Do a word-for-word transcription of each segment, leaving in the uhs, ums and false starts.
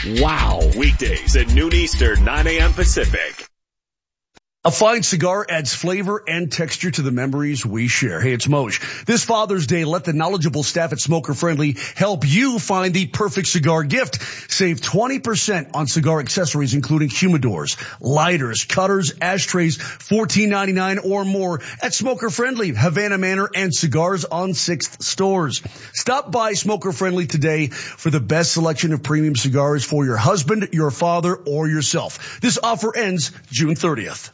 Wow. Weekdays at noon Eastern, nine a.m. Pacific. A fine cigar adds flavor and texture to the memories we share. Hey, it's Moj. This Father's Day, let the knowledgeable staff at Smoker Friendly help you find the perfect cigar gift. Save twenty percent on cigar accessories, including humidors, lighters, cutters, ashtrays, fourteen ninety-nine or more at Smoker Friendly, Havana Manor, and Cigars on sixth stores. Stop by Smoker Friendly today for the best selection of premium cigars for your husband, your father, or yourself. This offer ends June thirtieth.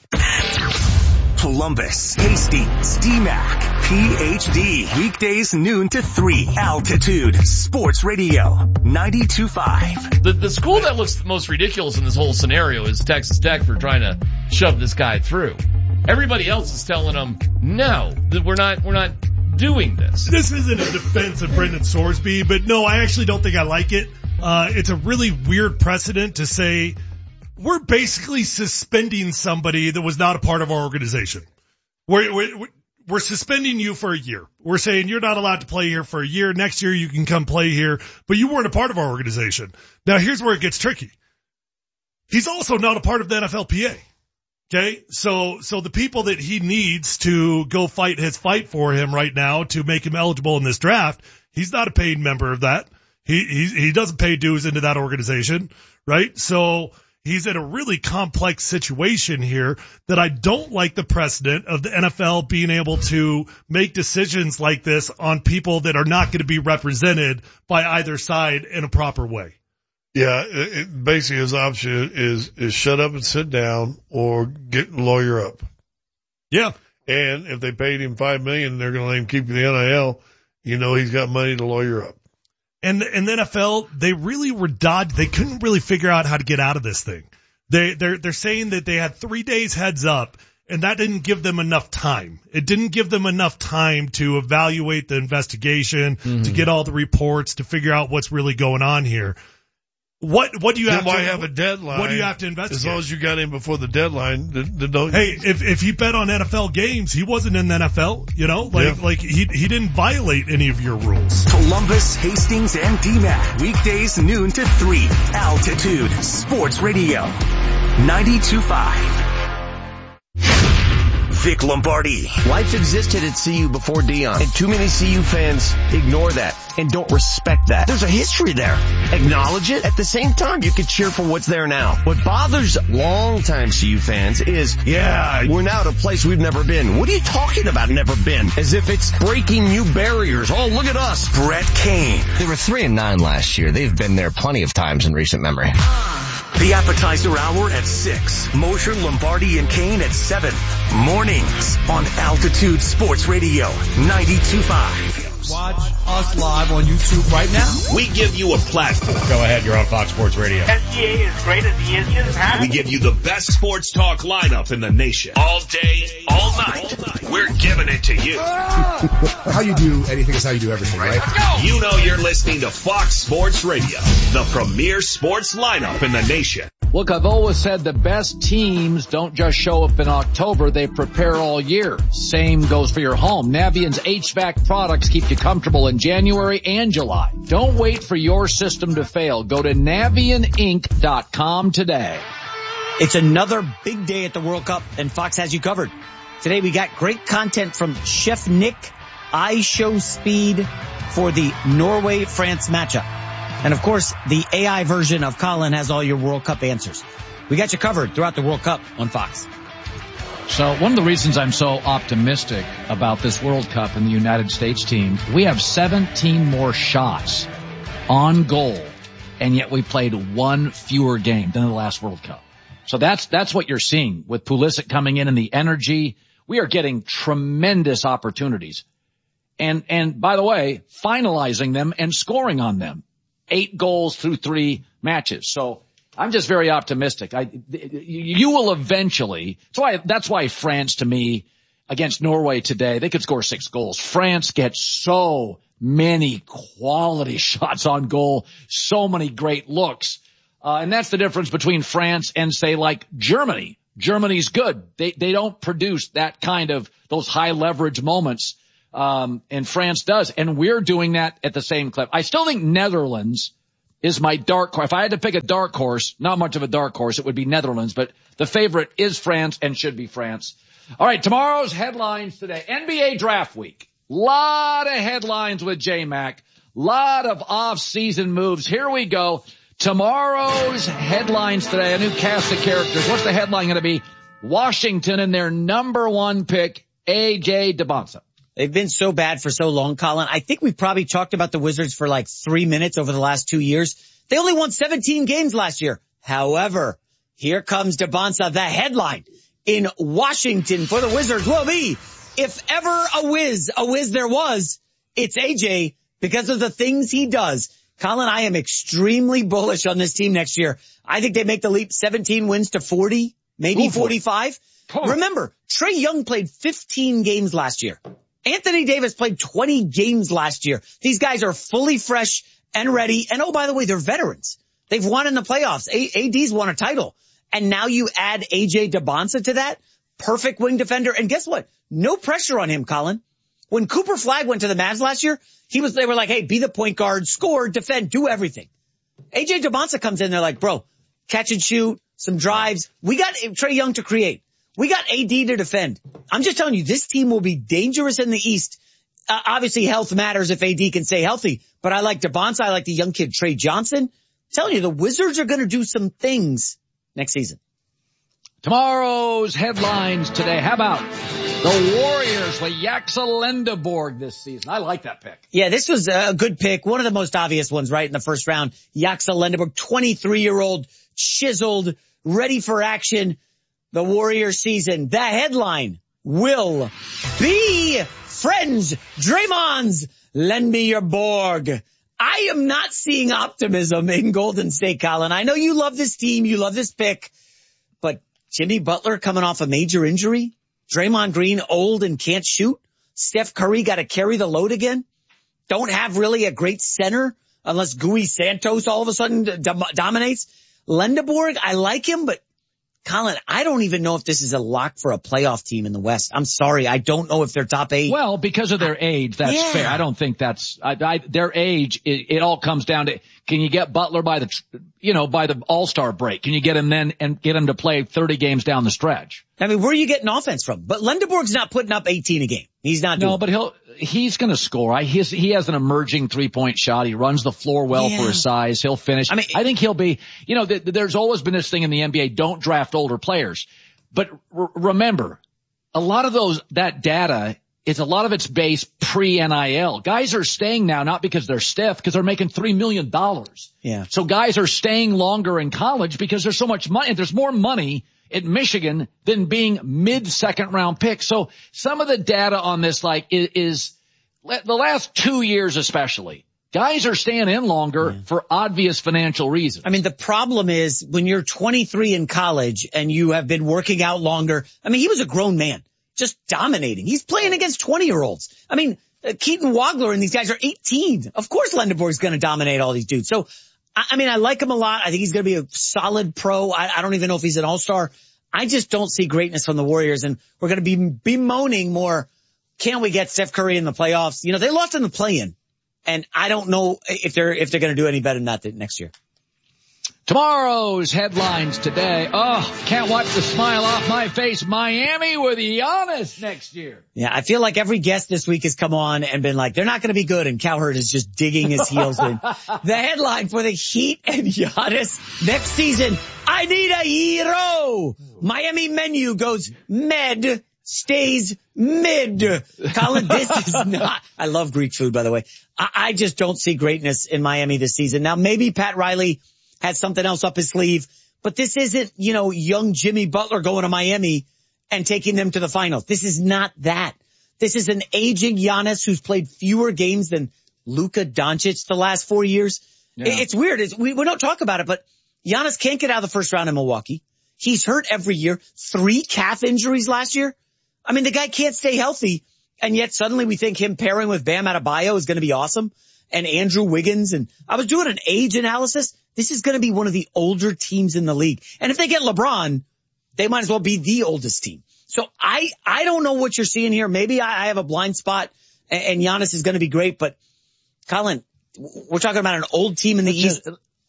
Columbus, Hastings, D MAC, P H D. Weekdays noon to three. Altitude Sports Radio ninety-two point five. The, the school that looks the most ridiculous in this whole scenario is Texas Tech for trying to shove this guy through. Everybody else is telling them, no, that we're not, we're not doing this. This isn't a defense of Brendan Sorsby, but no, I actually don't think I like it. Uh, it's a really weird precedent to say, we're basically suspending somebody that was not a part of our organization. We're, we're, we're suspending you for a year. We're saying you're not allowed to play here for a year. Next year you can come play here, but you weren't a part of our organization. Now here's where it gets tricky. He's also not a part of the N F L P A. Okay. So, so the people that he needs to go fight his fight for him right now to make him eligible in this draft, he's not a paid member of that. He, he, he doesn't pay dues into that organization, right? So, he's in a really complex situation here that I don't like the precedent of the N F L being able to make decisions like this on people that are not going to be represented by either side in a proper way. Yeah, it, it, basically his option is, is shut up and sit down or get a lawyer up. Yeah. And if they paid him five million dollars and they're going to let him keep the N I L, you know he's got money to lawyer up. And in the N F L, they really were dodged. They couldn't really figure out how to get out of this thing. They, they're, they're saying that they had three days heads up, and that didn't give them enough time. It didn't give them enough time to evaluate the investigation, mm-hmm. to get all the reports, to figure out what's really going on here. What, what do you then have why to, have a deadline? What do you have to investigate? As long as you got in before the deadline, then, then don't. Hey, if, if he bet on N F L games, he wasn't in the N F L, you know, like, yeah. like he, he didn't violate any of your rules. Columbus, Hastings, and D MAC. Weekdays noon to three. Altitude Sports Radio ninety-two point five. Vic Lombardi. Life existed at C U before Dion, and too many C U fans ignore that and don't respect that. There's a history there. Acknowledge it. At the same time, you can cheer for what's there now. What bothers longtime C U fans is, yeah, we're now at a place we've never been. What are you talking about, never been? As if it's breaking new barriers. Oh, look at us. Brett Kane. They were three and nine last year. They've been there plenty of times in recent memory. The appetizer hour at six. Mosher, Lombardi, and Kane at seven. Mornings on Altitude Sports Radio ninety-two point five. Watch us live on YouTube right now. We give you a platform. Go ahead, you're on Fox Sports Radio. S G A is great as he is just had. We give you the best sports talk lineup in the nation. All day, all night. All night. We're giving it to you. How you do anything is how you do everything, right? You know you're listening to Fox Sports Radio, the premier sports lineup in the nation. Look, I've always said the best teams don't just show up in October, they prepare all year. Same goes for your home. Navient's H V A C products keep you comfortable in January and July. Don't wait for your system to fail. Go to Navient Inc dot com today. It's another big day at the World Cup, and Fox has you covered. Today we got great content from Chef Nick, iShowSpeed for the Norway-France matchup. And of course, the A I version of Colin has all your World Cup answers. We got you covered throughout the World Cup on Fox. So one of the reasons I'm so optimistic about this World Cup and the United States team, we have seventeen more shots on goal, and yet we played one fewer game than the last World Cup. So that's, that's what you're seeing with Pulisic coming in and the energy. We are getting tremendous opportunities. And, and by the way, finalizing them and scoring on them. Eight goals through three matches. So I'm just very optimistic. I, you will eventually, that's why, that's why France to me against Norway today, they could score six goals. France gets so many quality shots on goal, so many great looks. Uh, and that's the difference between France and say like Germany. Germany's good. They, they don't produce that kind of, those high leverage moments. Um, and France does. And we're doing that at the same clip. I still think Netherlands is my dark horse. If I had to pick a dark horse, not much of a dark horse, it would be Netherlands, but the favorite is France and should be France. All right, tomorrow's headlines today. N B A draft week. Lot of headlines with J-Mac. Lot of off-season moves. Here we go. Tomorrow's headlines today, a new cast of characters. What's the headline going to be? Washington and their number one pick, A J Dybantsa. They've been so bad for so long, Colin. I think we've probably talked about the Wizards for like three minutes over the last two years. They only won seventeen games last year. However, here comes Dybantsa. The headline in Washington for the Wizards will be, if ever a whiz, a whiz there was, it's A J because of the things he does. Colin, I am extremely bullish on this team next year. I think they make the leap seventeen wins to forty, maybe forty-five. Oh. Remember, Trae Young played fifteen games last year. Anthony Davis played twenty games last year. These guys are fully fresh and ready. And oh, by the way, they're veterans. They've won in the playoffs. A- AD's won a title. And now you add A J Dybantsa to that. Perfect wing defender. And guess what? No pressure on him, Colin. When Cooper Flagg went to the Mavs last year, he was, they were like, hey, be the point guard, score, defend, do everything. A J Dybantsa comes in, they're like, bro, catch and shoot, some drives. We got Trae Young to create. We got A D to defend. I'm just telling you, this team will be dangerous in the East. Uh, obviously, health matters if A D can stay healthy. But I like Dybantsa. I like the young kid, Trey Johnson. I'm telling you, the Wizards are going to do some things next season. Tomorrow's headlines today. How about the Warriors with Jaxa Lendeborg this season? I like that pick. Yeah, this was a good pick. One of the most obvious ones, right, in the first round. Jaxa Lendeborg, twenty-three-year-old, chiseled, ready for action. The Warriors season. The headline will be friends, Draymond's lend me your Borg. I am not seeing optimism in Golden State, Colin. I know you love this team. You love this pick. But Jimmy Butler coming off a major injury. Draymond Green old and can't shoot. Steph Curry got to carry the load again. Don't have really a great center unless Gui Santos all of a sudden dom- dominates. Lendeborg, I like him, but Colin, I don't even know if this is a lock for a playoff team in the West. I'm sorry. I don't know if they're top eight. Well, because of their age, that's yeah. fair. I don't think that's, I, I, their age, it, it all comes down to, can you get Butler by the, you know, by the All-Star break? Can you get him then and get him to play thirty games down the stretch? I mean, where are you getting offense from? But Lendeborg's not putting up eighteen a game. He's not doing No, but he'll, he's gonna score. I, he's, he has an emerging three-point shot. He runs the floor well yeah. for his size. He'll finish. I mean, I think he'll be, you know, th- there's always been this thing in the N B A, don't draft older players. But r- remember, a lot of those, that data, is a lot of it's based pre-N I L. Guys are staying now not because they're stiff, because they're making three million dollars. Yeah. So guys are staying longer in college because there's so much money. There's more money at Michigan than being mid-second round picks. So some of the data on this, like, is, is the last two years especially, guys are staying in longer yeah. for obvious financial reasons. I mean, the problem is when you're twenty-three in college and you have been working out longer. I mean, he was a grown man, just dominating. He's playing against twenty-year-olds. I mean, uh, Keaton Wagler and these guys are eighteen. Of course Lendeborg's going to dominate all these dudes. So, I, I mean, I like him a lot. I think he's going to be a solid pro. I, I don't even know if he's an all-star. I just don't see greatness from the Warriors, and we're going to be bemoaning more, can we get Steph Curry in the playoffs? You know, they lost in the play-in, and I don't know if they're if they're going to do any better than that next year. Tomorrow's headlines today. Oh, can't watch the smile off my face. Miami with Giannis next year. Yeah, I feel like every guest this week has come on and been like, they're not going to be good, and Cowherd is just digging his heels in. The headline for the Heat and Giannis next season, I need a hero. Miami menu goes med, stays mid. Colin, this is not, I love Greek food, by the way. I, I just don't see greatness in Miami this season. Now, maybe Pat Riley has something else up his sleeve, but this isn't, you know, young Jimmy Butler going to Miami and taking them to the finals. This is not that. This is an aging Giannis who's played fewer games than Luka Doncic the last four years. Yeah. It's weird. It's, we, we don't talk about it, but Giannis can't get out of the first round in Milwaukee. He's hurt every year. Three calf injuries last year. I mean, the guy can't stay healthy, and yet suddenly we think him pairing with Bam Adebayo is going to be awesome. And Andrew Wiggins, and I was doing an age analysis. This is going to be one of the older teams in the league. And if they get LeBron, they might as well be the oldest team. So I, I don't know what you're seeing here. Maybe I, I have a blind spot, and, and Giannis is going to be great. But Colin, we're talking about an old team in the Let's East. Just,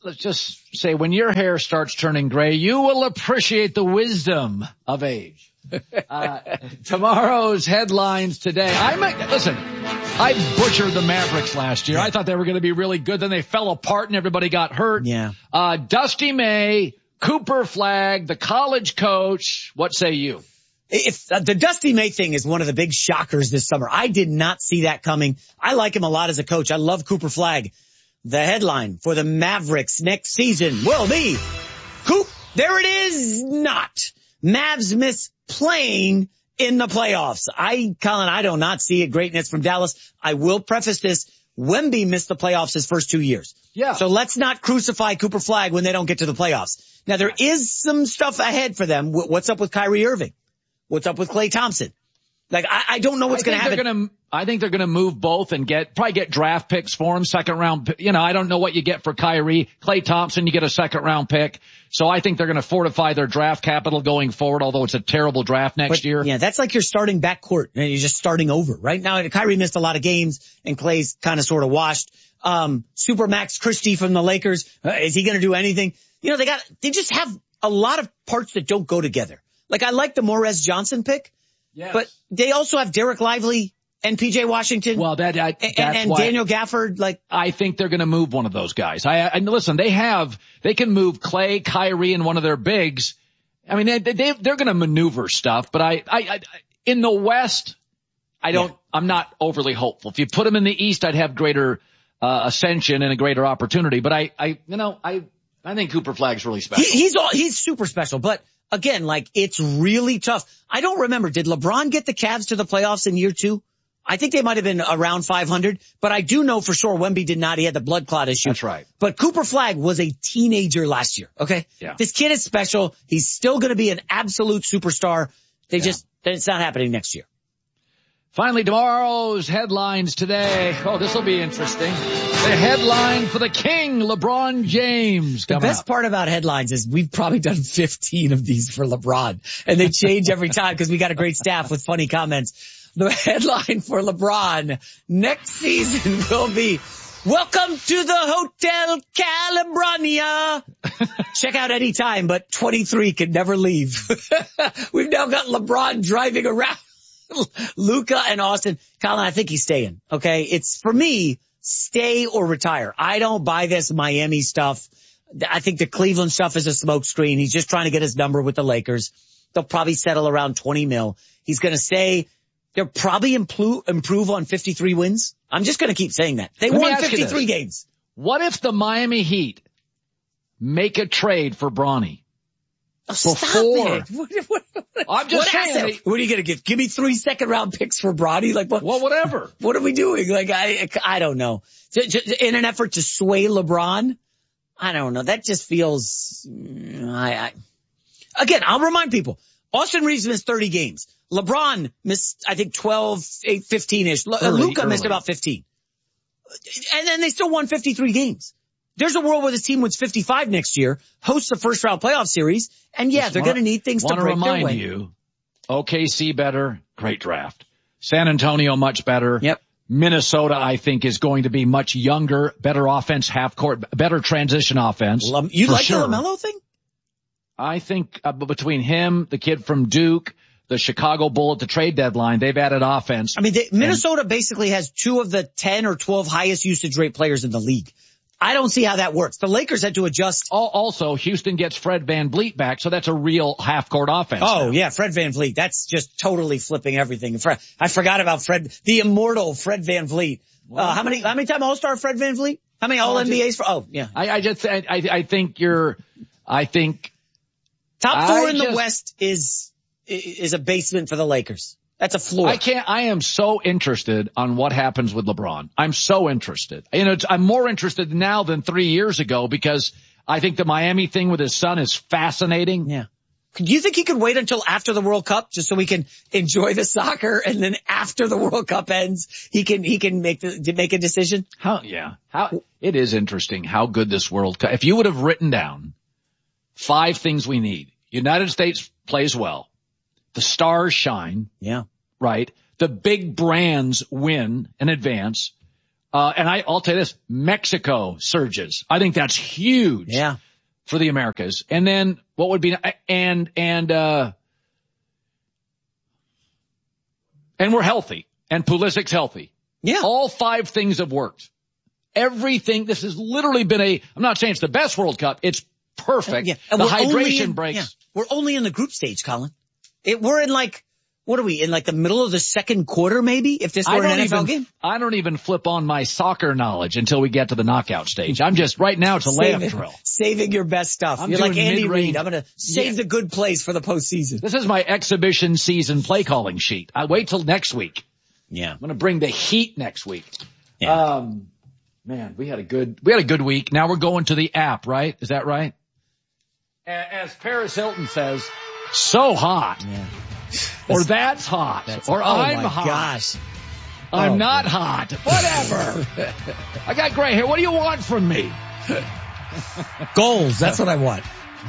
let's just say when your hair starts turning gray, you will appreciate the wisdom of age. Uh, tomorrow's headlines today. I might, listen, I butchered the Mavericks last year. I thought they were going to be really good. Then they fell apart and everybody got hurt. Yeah. Uh, Dusty May, Cooper Flagg, the college coach. What say you? If uh, the Dusty May thing is one of the big shockers this summer. I did not see that coming. I like him a lot as a coach. I love Cooper Flagg. The headline for the Mavericks next season will be, Coop, there it is, not. Mavs miss playing in the playoffs. I, Colin, I do not see it. Greatness from Dallas. I will preface this. Wemby missed the playoffs his first two years. Yeah. So let's not crucify Cooper Flagg when they don't get to the playoffs. Now there is some stuff ahead for them. What's up with Kyrie Irving? What's up with Klay Thompson? Like, I, I don't know what's going to happen. Gonna, I think they're going to move both and get, probably get draft picks for him, second round. You know, I don't know what you get for Kyrie. Klay Thompson, you get a second round pick. So I think they're going to fortify their draft capital going forward, although it's a terrible draft next but, year. Yeah, that's like you're starting backcourt and you're just starting over. Right now, Kyrie missed a lot of games and Klay's kind of sort of washed. Um, Supermax Christie from the Lakers, uh, is he going to do anything? You know, they got, they just have a lot of parts that don't go together. Like, I like the Morez Johnson pick. Yes. But they also have Derek Lively and P J Washington. Well, that, I, that's and, and why Daniel Gafford. Like, I think they're going to move one of those guys. I, I listen. They have, they can move Klay, Kyrie, and one of their bigs. I mean, they, they they're going to maneuver stuff. But I, I, I, in the West, I don't. Yeah. I'm not overly hopeful. If you put them in the East, I'd have greater uh, ascension and a greater opportunity. But I, I, you know, I, I think Cooper Flagg's really special. He, he's all, he's super special, but. Again, like, it's really tough. I don't remember. Did LeBron get the Cavs to the playoffs in year two? I think they might have been around five hundred, but I do know for sure Wemby did not. He had the blood clot issue. That's right. But Cooper Flagg was a teenager last year, okay? Yeah. This kid is special. He's still going to be an absolute superstar. They yeah. just, it's not happening next year. Finally, tomorrow's headlines today. Oh, this will be interesting. The headline for the king, LeBron James. The best up. part about headlines is we've probably done fifteen of these for LeBron, and they change every time because we got a great staff with funny comments. The headline for LeBron next season will be, welcome to the Hotel California. Check out any time, but twenty-three can never leave. We've now got LeBron driving around. Luka and Austin. Colin, I think he's staying. Okay. It's for me, stay or retire. I don't buy this Miami stuff. I think the Cleveland stuff is a smokescreen. He's just trying to get his number with the Lakers. They'll probably settle around twenty mil. He's going to say they'll probably improve, improve on fifty-three wins. I'm just going to keep saying that. They Let won fifty-three games. What if the Miami Heat make a trade for Bronny? Oh, stop Before. it. What, what, what, I'm just what saying. They, what are you going to give? Give me three second round picks for Bronny? Like what? Well, whatever. What are we doing? Like, I, I don't know. In an effort to sway LeBron? I don't know. That just feels, I, I, again, I'll remind people. Austin Reeves missed thirty games. LeBron missed, I think, twelve, eight, fifteen-ish. Luka missed about fifteen. And then they still won fifty-three games. There's a world where this team wins fifty-five next year, hosts the first round playoff series, and yeah, Just they're going to need things to break their way. Want to remind you, O K C better, great draft. San Antonio much better. Yep. Minnesota, I think, is going to be much younger, better offense, half court, better transition offense. Lum- you like sure. the LaMelo thing? I think uh, between him, the kid from Duke, the Chicago Bull at the trade deadline, they've added offense. I mean, they, Minnesota and, basically has two of the ten or twelve highest usage rate players in the league. I don't see how that works. The Lakers had to adjust. Also, Houston gets Fred VanVleet back, so that's a real half-court offense. Oh, now. yeah, Fred VanVleet. That's just totally flipping everything. I forgot about Fred, the immortal Fred VanVleet. Uh, how many, how many time All-Star Fred VanVleet? How many All N B As for, oh, yeah. I, I just, I, I think you're, I think. Top four I in just, the West is, is a basement for the Lakers. That's a floor. I can't, I am so interested on what happens with LeBron. I'm so interested. You know, it's, I'm more interested now than three years ago because I think the Miami thing with his son is fascinating. Yeah. Do you think he could wait until after the World Cup just so we can enjoy the soccer and then after the World Cup ends, he can, he can make the, make a decision? How, yeah. How, it is interesting how good this World Cup, if you would have written down five things we need. United States plays well. The stars shine. Yeah. Right. The big brands win and advance. Uh, and I, I'll tell you this, Mexico surges. I think that's huge. Yeah. For the Americas. And then what would be, and, and, uh, and we're healthy. And Pulisic's healthy. Yeah. All five things have worked. Everything, this has literally been a, I'm not saying it's the best World Cup. It's perfect. Yeah. And the we're hydration in, breaks. Yeah. We're only in the group stage, Colin. It, we're in like, what are we, in like the middle of the second quarter maybe, if this were an N F L even, game? I don't even flip on my soccer knowledge until we get to the knockout stage. I'm just, right now it's a layup saving, drill. Saving your best stuff. I'm You're like Andy mid-range. Reid. I'm going to save yeah. the good plays for the postseason. This is my exhibition season play calling sheet. I wait till next week. Yeah. I'm going to bring the heat next week. Yeah. Um, man, we had a good, we had a good week. Now we're going to the app, right? Is that right? As Paris Hilton says, so hot. Yeah. Or that's hot. That's, or oh I'm my hot. Gosh. I'm oh, not God. hot. Whatever. I got gray hair. What do you want from me? Goals. That's what I want.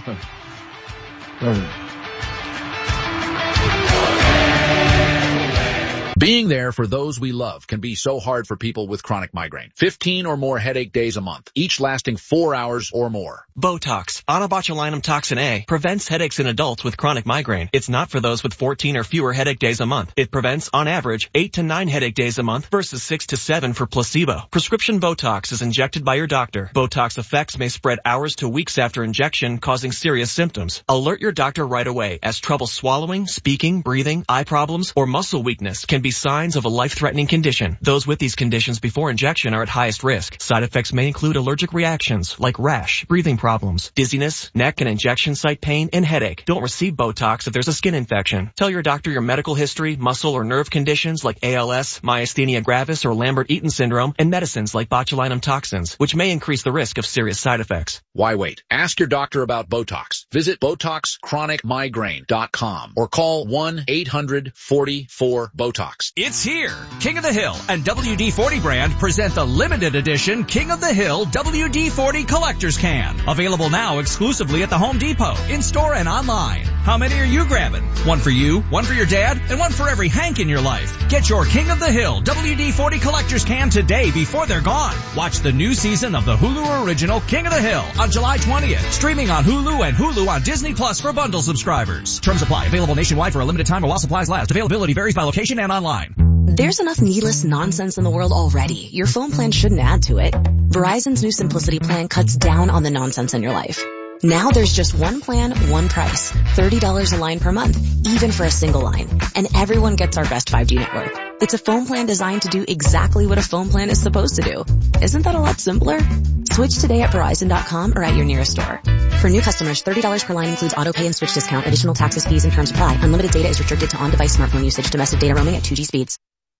Being there for those we love can be so hard for people with chronic migraine. fifteen or more headache days a month, each lasting four hours or more. Botox, onabotulinum toxin A, prevents headaches in adults with chronic migraine. It's not for those with fourteen or fewer headache days a month. It prevents, on average, eight to nine headache days a month versus six to seven for placebo. Prescription Botox is injected by your doctor. Botox effects may spread hours to weeks after injection, causing serious symptoms. Alert your doctor right away, as trouble swallowing, speaking, breathing, eye problems, or muscle weakness can be signs of a life-threatening condition. Those with these conditions before injection are at highest risk. Side effects may include allergic reactions like rash, breathing problems, dizziness, neck and injection site pain, and headache. Don't receive Botox if there's a skin infection. Tell your doctor your medical history, muscle or nerve conditions like A L S, myasthenia gravis, or Lambert-Eaton syndrome, and medicines like botulinum toxins, which may increase the risk of serious side effects. Why wait? Ask your doctor about Botox. Visit Botox Chronic Migraine dot com or call one eight hundred forty-four BOTOX. It's here. King of the Hill and W D forty brand present the limited edition King of the Hill W D forty Collector's Can. Available now exclusively at the Home Depot, in-store and online. How many are you grabbing? One for you, one for your dad, and one for every Hank in your life. Get your King of the Hill W D forty Collector's Can today before they're gone. Watch the new season of the Hulu original King of the Hill on July twentieth. Streaming on Hulu and Hulu on Disney Plus for bundle subscribers. Terms apply. Available nationwide for a limited time while supplies last. Availability varies by location and online. There's enough needless nonsense in the world already. Your phone plan shouldn't add to it. Verizon's new Simplicity plan cuts down on the nonsense in your life. Now there's just one plan, one price. thirty dollars a line per month, even for a single line. And everyone gets our best five G network. It's a phone plan designed to do exactly what a phone plan is supposed to do. Isn't that a lot simpler? Switch today at Verizon dot com or at your nearest store. For new customers, thirty dollars per line includes auto pay and switch discount. Additional taxes, fees, and terms apply. Unlimited data is restricted to on-device smartphone usage. Domestic data roaming at two G speeds.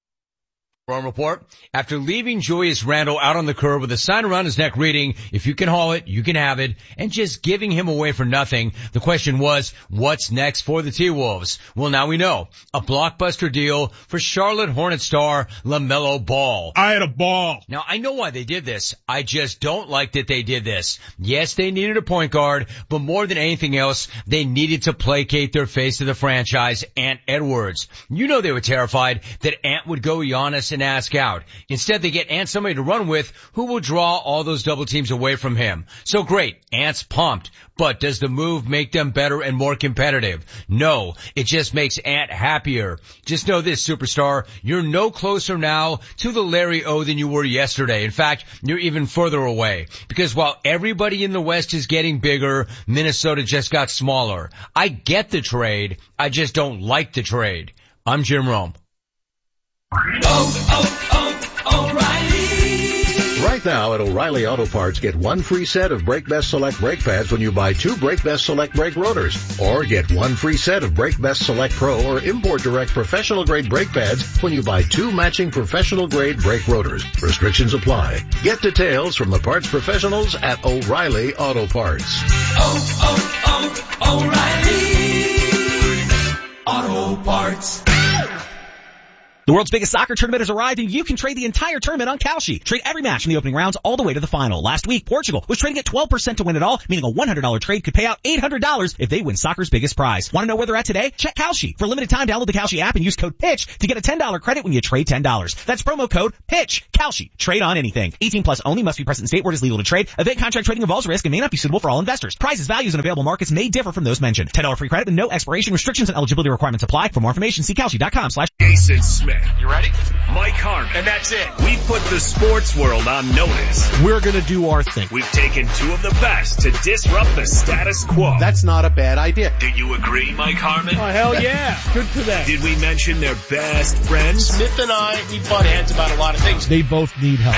Wrong report. After leaving Julius Randle out on the curb with a sign around his neck reading, if you can haul it, you can have it, and just giving him away for nothing, the question was, what's next for the T-Wolves? Well, now we know. A blockbuster deal for Charlotte Hornets star LaMelo Ball. I had a ball. Now, I know why they did this. I just don't like that they did this. Yes, they needed a point guard, but more than anything else, they needed to placate their face to the franchise, Ant Edwards. You know they were terrified that Ant would go Giannis and ask out. Instead, they get Ant somebody to run with who will draw all those double teams away from him. So great, Ant's pumped. But does the move make them better and more competitive? No, it just makes Ant happier. Just know this, superstar, you're no closer now to the Larry O than you were yesterday. In fact, you're even further away. Because while everybody in the West is getting bigger, Minnesota just got smaller. I get the trade. I just don't like the trade. I'm Jim Rome. Oh, oh, oh, O'Reilly. Right now at O'Reilly Auto Parts, get one free set of Brake Best Select brake pads when you buy two Brake Best Select brake rotors. Or get one free set of Brake Best Select Pro or Import Direct professional grade brake pads when you buy two matching professional grade brake rotors. Restrictions apply. Get details from the parts professionals at O'Reilly Auto Parts. Oh, oh, oh, O'Reilly. Auto Parts. The world's biggest soccer tournament has arrived, and you can trade the entire tournament on Kalshi. Trade every match in the opening rounds all the way to the final. Last week, Portugal was trading at twelve percent to win it all, meaning a one hundred dollars trade could pay out eight hundred dollars if they win soccer's biggest prize. Want to know where they're at today? Check Kalshi. For a limited time, download the Kalshi app and use code PITCH to get a ten dollars credit when you trade ten dollars. That's promo code PITCH. Kalshi. Trade on anything. eighteen plus only. Must be present in state where it is legal to trade. Event contract trading involves risk and may not be suitable for all investors. Prices, values, and available markets may differ from those mentioned. ten dollars free credit with no expiration. Restrictions and eligibility requirements apply. For more information, see Kalshi.com slash Jason Smith. You ready? Mike Harmon. And that's it. We put the sports world on notice. We're gonna do our thing. We've taken two of the best to disrupt the status quo. That's not a bad idea. Do you agree, Mike Harmon? Oh, hell yeah. Good for them. Did we mention their best friends? Smith and I, we butt heads about a lot of things. They both need help.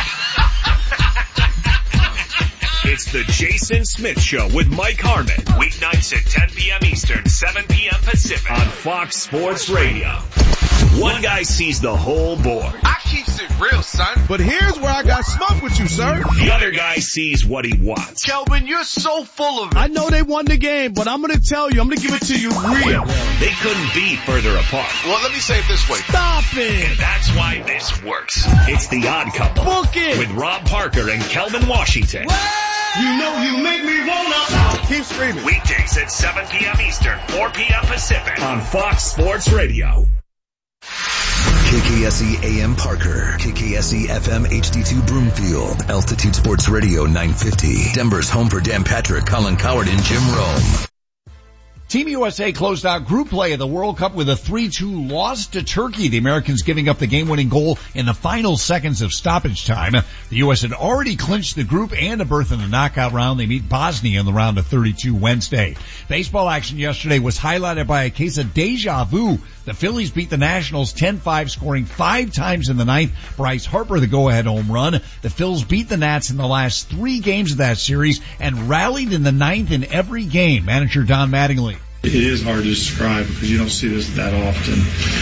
It's the Jason Smith Show with Mike Harmon. Weeknights at ten p.m. Eastern, seven p.m. Pacific on Fox Sports Radio. One guy sees the whole board. I keeps it real, son. But here's where I got smoke with you, sir. The other guy sees what he wants. Kelvin, you're so full of it. I know they won the game, but I'm gonna tell you, I'm gonna give it to you real. They couldn't be further apart. Well, let me say it this way. Stop it. And that's why this works. It's The Odd Couple. Book it. With Rob Parker and Kelvin Washington. What? You know you make me wanna. Keep screaming. Weekdays at seven p.m. Eastern, four p.m. Pacific on Fox Sports Radio. K K S E A M Parker, K K S E F M H D two Broomfield, Altitude Sports Radio nine fifty, Denver's home for Dan Patrick, Colin Coward, and Jim Rome. Team U S A closed out group play of the World Cup with a three two loss to Turkey. The Americans giving up the game-winning goal in the final seconds of stoppage time. The U S had already clinched the group and a berth in the knockout round. They meet Bosnia in the round of thirty-two Wednesday. Baseball action yesterday was highlighted by a case of deja vu. The Phillies beat the Nationals ten five, scoring five times in the ninth. Bryce Harper, the go-ahead home run. The Phils beat the Nats in the last three games of that series and rallied in the ninth in every game. Manager Don Mattingly. It is hard to describe because you don't see this that often.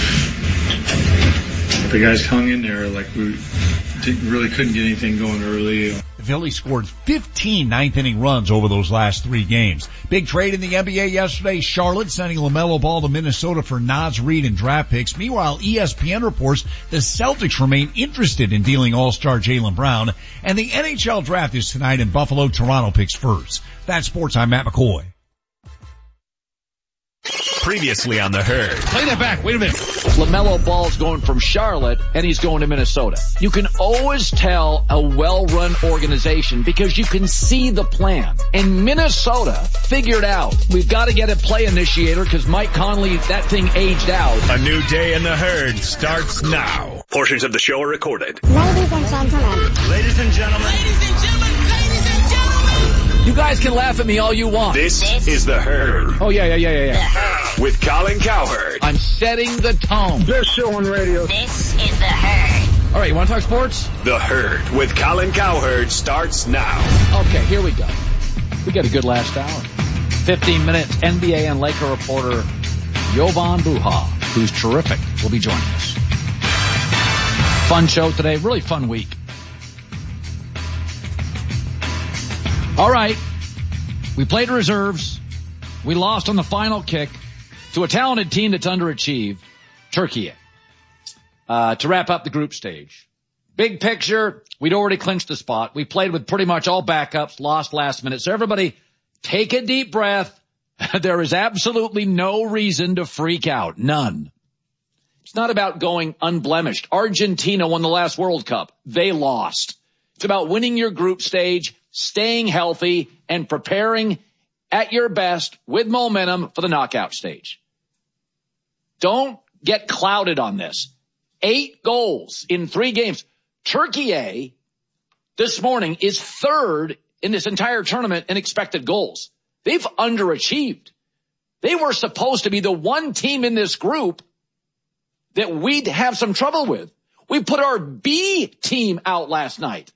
The guys hung in there like we didn't, really couldn't get anything going early. The Phillies scored fifteen ninth-inning runs over those last three games. Big trade in the N B A yesterday. Charlotte sending LaMelo Ball to Minnesota for Naz Reid and draft picks. Meanwhile, E S P N reports the Celtics remain interested in dealing All-Star Jaylen Brown. And the N H L draft is tonight in Buffalo. Toronto picks first. That's sports. I'm Matt McCoy. Previously on The Herd. Play that back. Wait a minute. LaMelo Ball's going from Charlotte, and he's going to Minnesota. You can always tell a well-run organization because you can see the plan. And Minnesota figured out, we've got to get a play initiator because Mike Conley, that thing aged out. A new day in The Herd starts now. Portions of the show are recorded. Ladies and gentlemen. Ladies and gentlemen. Ladies and gentlemen. You guys can laugh at me all you want. This, this is The Herd. Oh, yeah, yeah, yeah, yeah, yeah. With Colin Cowherd. I'm setting the tone. Best show on radio. This is The Herd. All right, you want to talk sports? The Herd with Colin Cowherd starts now. Okay, here we go. We got a good last hour. fifteen minutes, N B A and Laker reporter Jovan Buha, who's terrific, will be joining us. Fun show today, really fun week. All right, we played reserves. We lost on the final kick to a talented team that's underachieved, Turkey. Uh, to wrap up the group stage. Big picture, we'd already clinched the spot. We played with pretty much all backups, lost last minute. So everybody, take a deep breath. There is absolutely no reason to freak out. None. It's not about going unblemished. Argentina won the last World Cup. They lost. It's about winning your group stage, staying healthy, and preparing at your best with momentum for the knockout stage. Don't get clouded on this. Eight goals in three games. Turkey A this morning is third in this entire tournament in expected goals. They've underachieved. They were supposed to be the one team in this group that we'd have some trouble with. We put our B team out last night.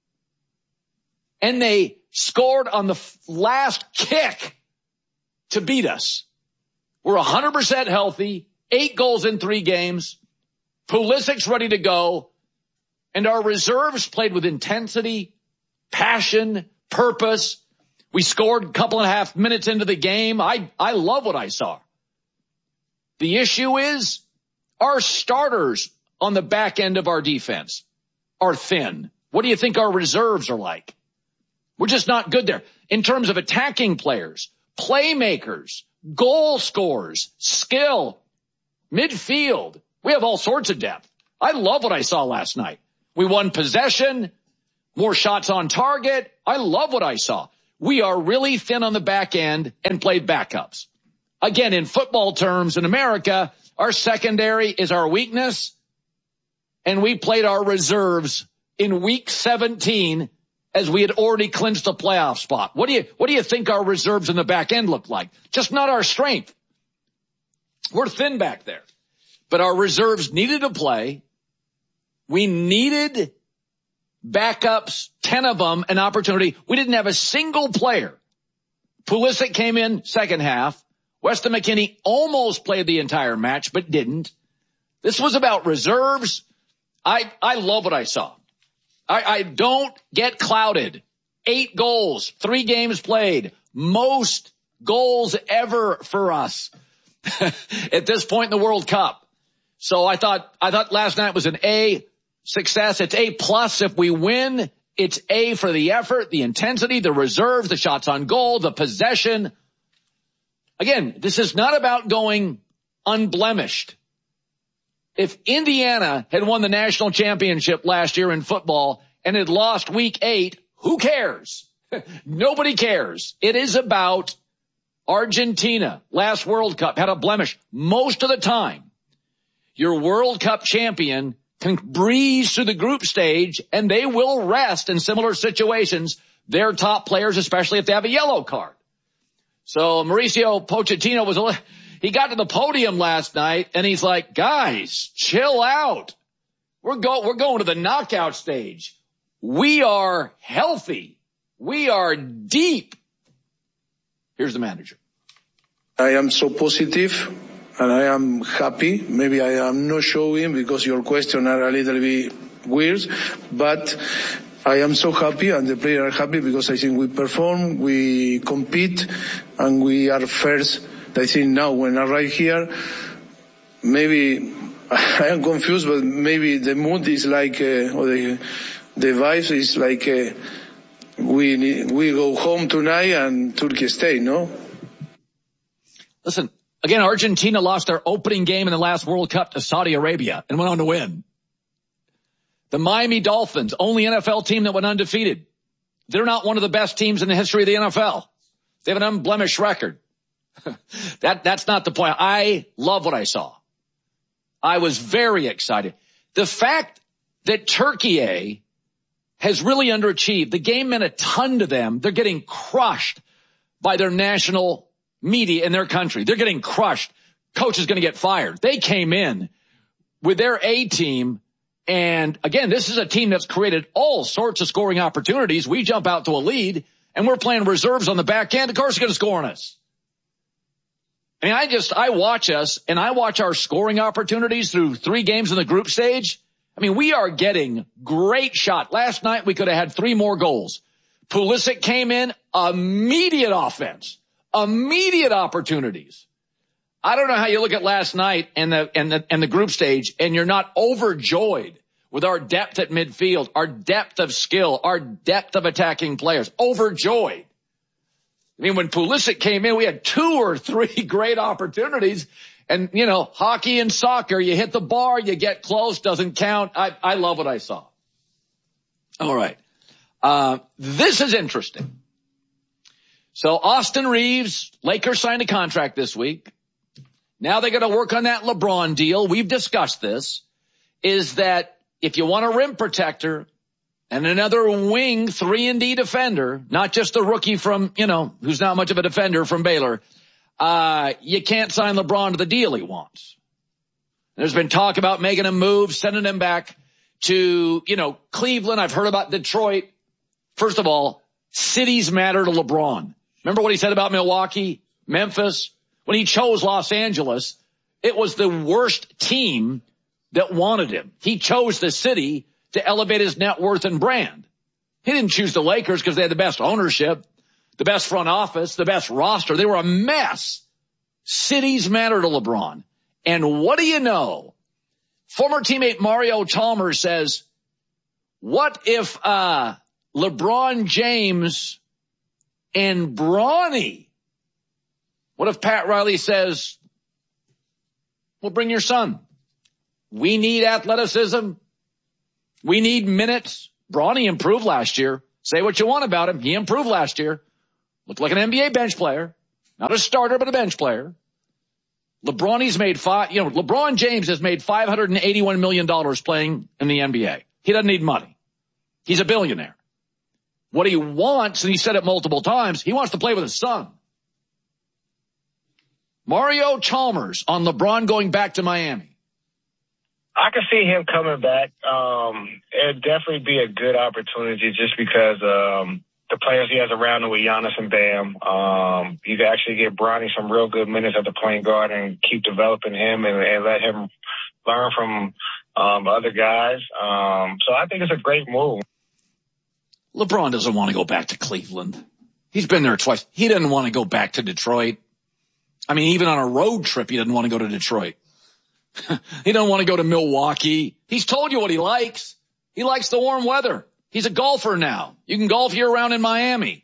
And they scored on the last kick to beat us. We're one hundred percent healthy, eight goals in three games. Pulisic's ready to go. And our reserves played with intensity, passion, purpose. We scored a couple and a half minutes into the game. I, I love what I saw. The issue is our starters on the back end of our defense are thin. What do you think our reserves are like? We're just not good there. In terms of attacking players, playmakers, goal scorers, skill, midfield, we have all sorts of depth. I love what I saw last night. We won possession, more shots on target. I love what I saw. We are really thin on the back end and played backups. Again, in football terms in America, our secondary is our weakness, and we played our reserves in week seventeen as we had already clinched the playoff spot. What do you, what do you think our reserves in the back end look like? Just not our strength. We're thin back there, but our reserves needed to play. We needed backups, ten of them, an opportunity. We didn't have a single player. Pulisic came in second half. Weston McKennie almost played the entire match, but didn't. This was about reserves. I, I love what I saw. I, I don't get clouded. Eight goals, three games played, most goals ever for us at this point in the World Cup. So I thought, I thought last night was an A success. It's A plus if we win. It's A for the effort, the intensity, the reserves, the shots on goal, the possession. Again, this is not about going unblemished. If Indiana had won the national championship last year in football and had lost week eight, who cares? Nobody cares. It is about Argentina, last World Cup, had a blemish. Most of the time, your World Cup champion can breeze through the group stage, and they will rest in similar situations their top players, especially if they have a yellow card. So Mauricio Pochettino was a He got to the podium last night and he's like, guys, chill out. We're go, we're going to the knockout stage. We are healthy. We are deep. Here's the manager. I am so positive and I am happy. Maybe I am not showing because your questions are a little bit weird, but I am so happy and the players are happy because I think we perform, we compete, and we are first. I think now when I arrive here, maybe I am confused, but maybe the mood is like, uh, or the, the vibe is like, uh, we need, we go home tonight and Turkey stay, no? Listen, again, Argentina lost their opening game in the last World Cup to Saudi Arabia and went on to win. The Miami Dolphins, only N F L team that went undefeated. They're not one of the best teams in the history of the N F L. They have an unblemished record. that, that's not the point. I love what I saw. I was very excited. The fact that Turkey has really underachieved, the game meant a ton to them. They're getting crushed by their national media in their country. They're getting crushed. Coach is going to get fired. They came in with their A team. And again, this is a team that's created all sorts of scoring opportunities. We jump out to a lead and we're playing reserves on the back end. Of course, they're going to score on us. I mean, I just, I watch us and I watch our scoring opportunities through three games in the group stage. I mean, we are getting great shot. Last night, we could have had three more goals. Pulisic came in, immediate offense, immediate opportunities. I don't know how you look at last night and the, and the, and the group stage and you're not overjoyed with our depth at midfield, our depth of skill, our depth of attacking players. Overjoyed. I mean, when Pulisic came in, we had two or three great opportunities. And, you know, hockey and soccer, you hit the bar, you get close, doesn't count. I, I love what I saw. All right. Uh, this is interesting. So Austin Reeves, Lakers signed a contract this week. Now they got to work on that LeBron deal. We've discussed this, is that if you want a rim protector and another wing three and D defender, not just a rookie from, you know, who's not much of a defender from Baylor, uh, you can't sign LeBron to the deal he wants. There's been talk about making him move, sending him back to, you know, Cleveland. I've heard about Detroit. First of all, cities matter to LeBron. Remember what he said about Milwaukee, Memphis? When he chose Los Angeles, it was the worst team that wanted him. He chose the city to elevate his net worth and brand. He didn't choose the Lakers because they had the best ownership, the best front office, the best roster. They were a mess. Cities matter to LeBron. And what do you know? Former teammate Mario Chalmers says, what if uh LeBron James and Bronny, what if Pat Riley says, well, bring your son. We need athleticism. We need minutes. Bronny improved last year. Say what you want about him. He improved last year. Looked like an N B A bench player. Not a starter, but a bench player. LeBronny's made five, you know, LeBron James has made five hundred eighty-one million dollars playing in the N B A. He doesn't need money. He's a billionaire. What he wants, and he said it multiple times, he wants to play with his son. Mario Chalmers on LeBron going back to Miami. I can see him coming back. Um, it'd definitely be a good opportunity just because um, the players he has around him with Giannis and Bam. Um, you can actually get Bronny some real good minutes at the point guard and keep developing him and, and let him learn from um, other guys. Um, so I think it's a great move. LeBron doesn't want to go back to Cleveland. He's been there twice. He doesn't want to go back to Detroit. I mean, even on a road trip, he doesn't want to go to Detroit. He doesn't want to go to Milwaukee. He's told you what he likes. He likes the warm weather. He's a golfer now. You can golf year-round in Miami.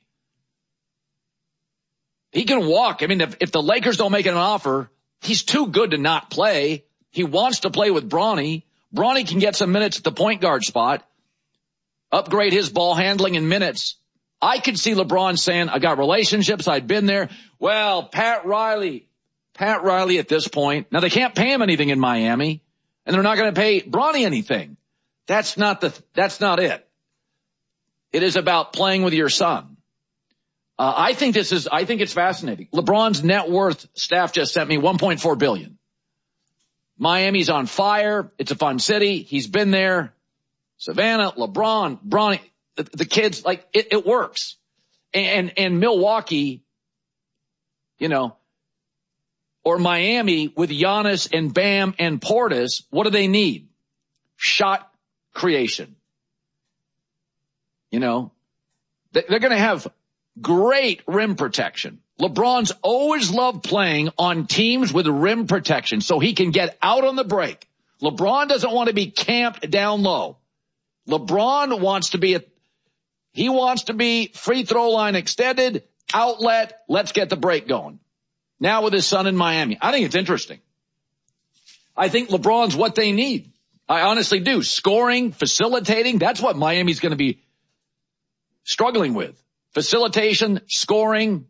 He can walk. I mean, if, if the Lakers don't make an offer, he's too good to not play. He wants to play with Bronny. Bronny can get some minutes at the point guard spot, upgrade his ball handling in minutes. I could see LeBron saying, I got relationships. I'd been there. Well, Pat Riley, Pat Riley at this point. Now, they can't pay him anything in Miami, and they're not going to pay Bronny anything. That's not the, that's not it. It is about playing with your son. Uh, I think this is, I think it's fascinating. LeBron's net worth, staff just sent me one point four billion dollars. Miami's on fire. It's a fun city. He's been there. Savannah, LeBron, Bronny, the, the kids, like, it, it works. And, and Milwaukee, you know, or Miami with Giannis and Bam and Portis, what do they need? Shot creation. You know, they're going to have great rim protection. LeBron's always loved playing on teams with rim protection so he can get out on the break. LeBron doesn't want to be camped down low. LeBron wants to be, a, he wants to be free throw line extended, outlet, let's get the break going. Now with his son in Miami. I think it's interesting. I think LeBron's what they need. I honestly do. Scoring, facilitating, that's what Miami's going to be struggling with. Facilitation, scoring.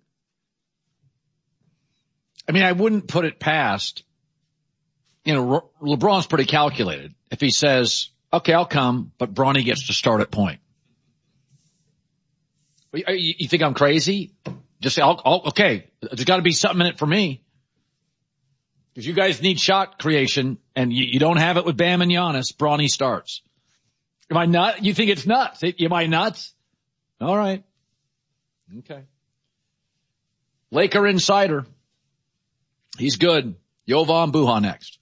I mean, I wouldn't put it past, you know, LeBron's pretty calculated. If he says, okay, I'll come, but Bronny gets to start at point. You think I'm crazy? Just say, I'll, I'll, okay, there's got to be something in it for me. Because you guys need shot creation, and you, you don't have it with Bam and Giannis. Bronny starts. Am I nuts? You think it's nuts? Am I nuts? All right. Okay. Laker Insider. He's good. Jovan Buha next.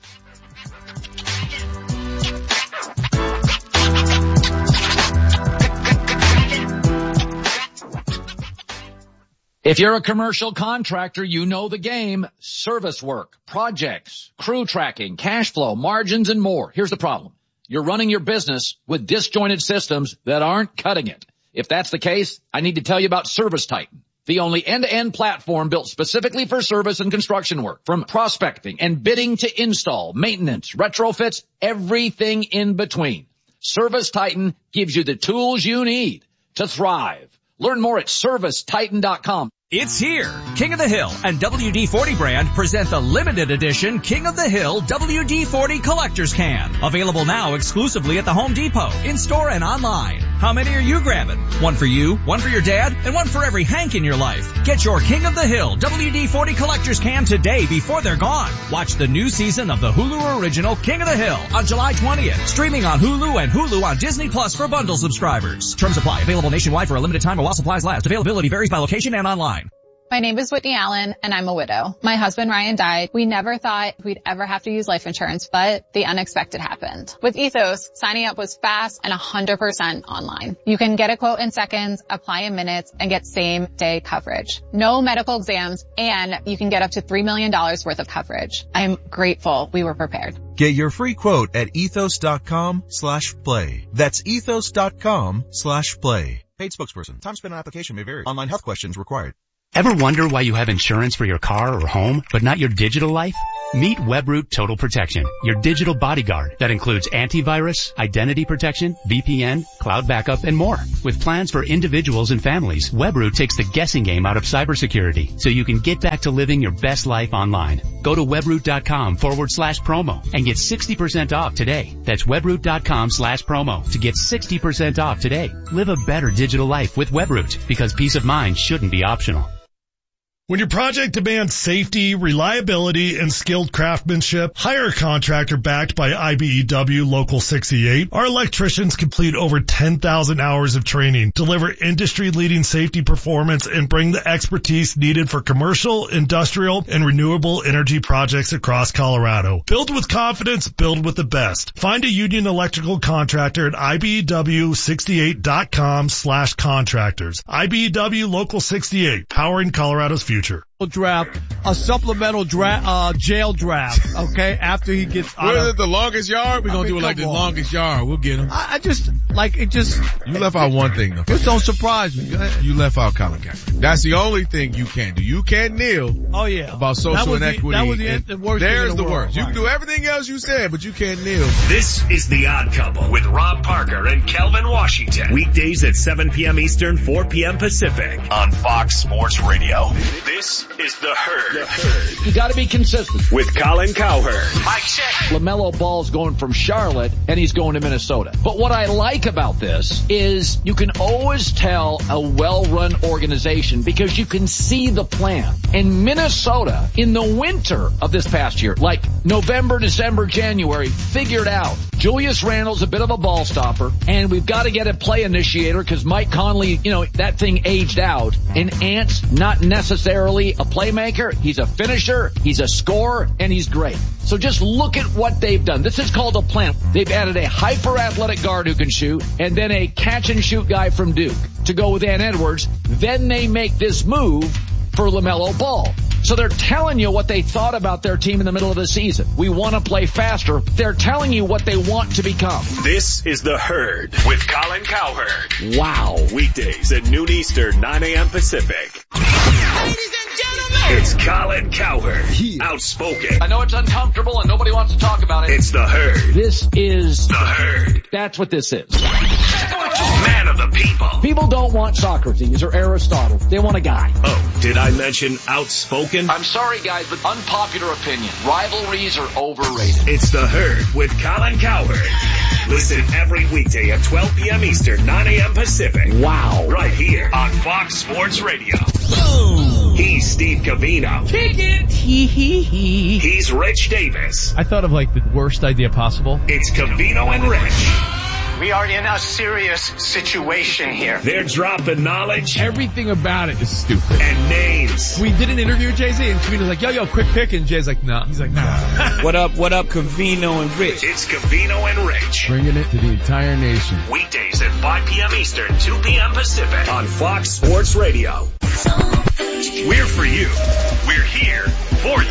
If you're a commercial contractor, you know the game. Service work, projects, crew tracking, cash flow, margins, and more. Here's the problem. You're running your business with disjointed systems that aren't cutting it. If that's the case, I need to tell you about Service Titan, the only end-to-end platform built specifically for service and construction work. From prospecting and bidding to install, maintenance, retrofits, everything in between. Service Titan gives you the tools you need to thrive. Learn more at service titan dot com. It's here. King of the Hill and W D forty brand present the limited edition King of the Hill W D forty Collector's Can. Available now exclusively at the Home Depot, in-store and online. How many are you grabbing? One for you, one for your dad, and one for every Hank in your life. Get your King of the Hill W D forty Collector's Can today before they're gone. Watch the new season of the Hulu original King of the Hill on July twentieth. Streaming on Hulu and Hulu on Disney Plus for bundle subscribers. Terms apply. Available nationwide for a limited time while supplies last. Availability varies by location and online. My name is Whitney Allen, and I'm a widow. My husband Ryan died. We never thought we'd ever have to use life insurance, but the unexpected happened. With Ethos, signing up was fast and one hundred percent online. You can get a quote in seconds, apply in minutes, and get same-day coverage. No medical exams, and you can get up to three million dollars worth of coverage. I'm grateful we were prepared. Get your free quote at ethos.com slash play. That's ethos.com slash play. Paid spokesperson. Time spent on application may vary. Online health questions required. Ever wonder why you have insurance for your car or home, but not your digital life? Meet Webroot Total Protection, your digital bodyguard that includes antivirus, identity protection, V P N, cloud backup, and more. With plans for individuals and families, Webroot takes the guessing game out of cybersecurity so you can get back to living your best life online. Go to webroot.com forward slash promo and get sixty percent off today. That's webroot.com slash promo to get sixty percent off today. Live a better digital life with Webroot, because peace of mind shouldn't be optional. When your project demands safety, reliability, and skilled craftsmanship, hire a contractor backed by I B E W Local sixty-eight. Our electricians complete over ten thousand hours of training, deliver industry-leading safety performance, and bring the expertise needed for commercial, industrial, and renewable energy projects across Colorado. Build with confidence, build with the best. Find a union electrical contractor at I B E W sixty-eight.com slash contractors. I B E W Local sixty-eight, powering Colorado's future. Draft, a supplemental draft, uh, jail draft, okay, after he gets out What is of, it, the longest yard? We're I going to mean, do it like the come on. longest yard. We'll get him. I, I just, like, it just, You left out one thing, though. it don't surprise me. Go ahead. You left out Colin Kaepernick. That's the only thing you can't do. You can't kneel Oh yeah. about That social was the- inequity. that was the- and the worst thing There's in the the world. worst. You can Right. do everything else you said, but you can't kneel. This is The Odd Couple with Rob Parker and Kelvin Washington. Weekdays at seven p.m. Eastern, four p.m. Pacific on Fox Sports Radio. This is The Herd. The Herd. You got to be consistent. With Colin Cowherd. Mike check. LaMelo Ball's going from Charlotte and he's going to Minnesota. But what I like about this is you can always tell a well-run organization because you can see the plan. And Minnesota, in the winter of this past year, like November, December, January, figured out Julius Randle's a bit of a ball stopper, and we've got to get a play initiator because Mike Conley, you know, that thing aged out. And Ant's not necessarily a playmaker. He's a finisher, he's a scorer, and he's great. So just look at what they've done. This is called a plan. They've added a hyper-athletic guard who can shoot, and then a catch-and-shoot guy from Duke to go with Ant Edwards. Then they make this move for LaMelo Ball. So they're telling you what they thought about their team in the middle of the season. We want to play faster. They're telling you what they want to become. This is The Herd with Colin Cowherd. Wow. Weekdays at noon Eastern, nine a.m. Pacific. Ladies and gentlemen, It's Colin Cowherd. Outspoken. I know it's uncomfortable and nobody wants to talk about it. It's The Herd. This is The Herd. That's what this is. Man of the people. People don't want Socrates or Aristotle. They want a guy. Oh, did I mention outspoken? I'm sorry, guys, but unpopular opinion. Rivalries are overrated. It's The Herd with Colin Cowherd. Listen every weekday at twelve p.m. Eastern, nine a.m. Pacific. Wow. Right here on Fox Sports Radio. Boom. He's Steve Covino. kick it. Hee hee hee. He's Rich Davis. I thought of like the worst idea possible. It's Covino and Rich. We are in a serious situation here. They're dropping knowledge. Everything about it is stupid. And names. We did an interview with Jay-Z and Covino's like, yo, yo, quick pick. And Jay's like, nah. He's like, nah. What up, what up, Covino and Rich? It's Covino and Rich. Bringing it to the entire nation. Weekdays at five p.m. Eastern, two p.m. Pacific on Fox Sports Radio. We're for you. We're here for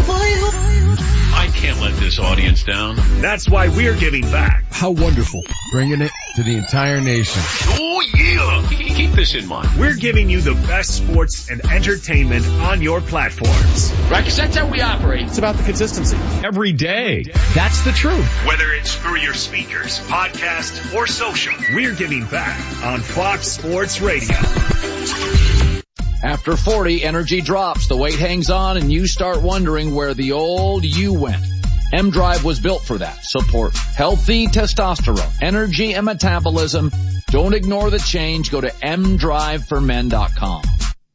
you. I can't let this audience down. That's why we're giving back. How wonderful. Bringing it to the entire nation. Oh yeah. Keep this in mind. We're giving you the best sports and entertainment on your platforms. Right, because that's how we operate. It's about the consistency. Every day. That's the truth. Whether it's through your speakers, podcast, or social, we're giving back on Fox Sports Radio. After forty, energy drops, the weight hangs on, and you start wondering where the old you went. M-Drive was built for that. Support healthy testosterone, energy, and metabolism. Don't ignore the change. Go to m drive for men dot com.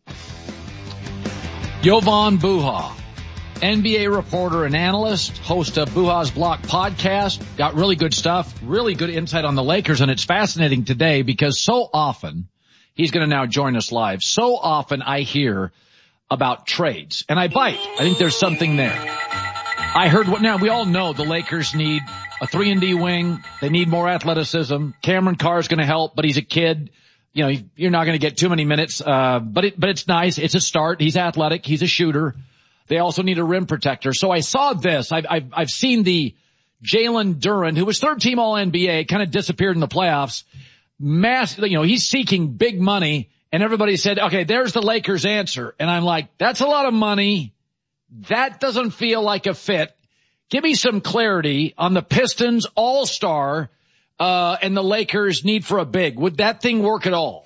Jovan Buha, N B A reporter and analyst, host of Buha's Block podcast. Got really good stuff, really good insight on the Lakers, and it's fascinating today because so often, he's going to now join us live. So often I hear about trades. And I bite. I think there's something there. I heard what now we all know the Lakers need a three and D wing. They need more athleticism. Cameron Carr's going to help, but he's a kid. You know, you're not going to get too many minutes. Uh, but it, but it's nice. It's a start. He's athletic. He's a shooter. They also need a rim protector. So I saw this. I've, I've, I've seen the Jalen Duren, who was third team All N B A, kind of disappeared in the playoffs. Mass, you know, he's seeking big money. And everybody said, okay, there's the Lakers answer. And I'm like, that's a lot of money. That doesn't feel like a fit. Give me some clarity on the Pistons all-star, uh, and the Lakers need for a big. Would that thing work at all?